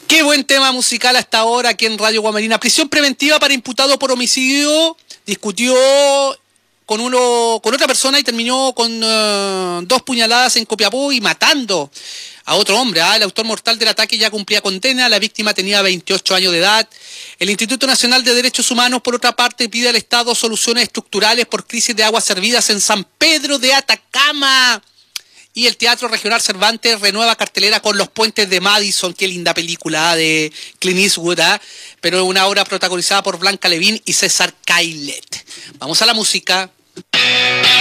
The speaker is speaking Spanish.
Qué buen tema musical hasta ahora aquí en Radio Guamarina. Prisión preventiva para imputado por homicidio. Discutió con otra persona y terminó con 2 puñaladas en Copiapó y matando a otro hombre. El autor mortal del ataque ya cumplía condena. La víctima tenía 28 años de edad. El Instituto Nacional de Derechos Humanos, por otra parte, pide al Estado soluciones estructurales por crisis de aguas servidas en San Pedro de Atacama. Y el Teatro Regional Cervantes renueva cartelera con Los Puentes de Madison. Qué linda película de Clint Eastwood, pero una obra protagonizada por Blanca Levin y César Caillet. Vamos a la música.